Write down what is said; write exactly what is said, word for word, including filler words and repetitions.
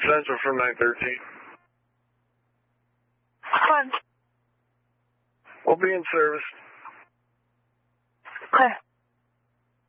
Central from nine thirteen. Fun. We'll be in service. Okay.